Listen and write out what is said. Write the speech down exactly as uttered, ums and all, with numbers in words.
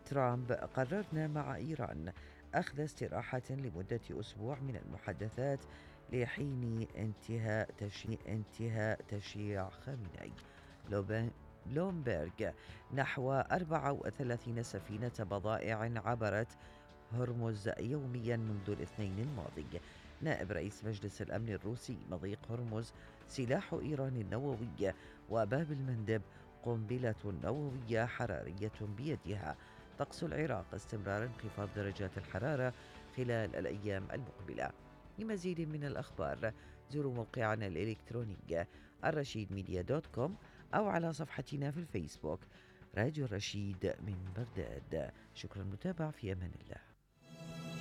ترامب: قررنا مع إيران أخذ استراحة لمدة أسبوع من المحادثات لحين انتهاء تشييع, انتهاء تشييع خامنئي. بلوبن- بلومبرج: نحو أربعة وثلاثين سفينة بضائع عبرت هرمز يوميا منذ الاثنين الماضي. نائب رئيس مجلس الأمن الروسي: مضيق هرمز سلاح إيران النووي، وباب المندب قنبلة نووية حرارية بيدها. طقس العراق: استمرار انخفاض درجات الحرارة خلال الأيام المقبلة. لمزيد من الأخبار زوروا موقعنا الإلكتروني الرشيد ميديا دوت كوم أو على صفحتنا في الفيسبوك راديو الرشيد من بغداد. شكرا للمتابعة، في أمان الله.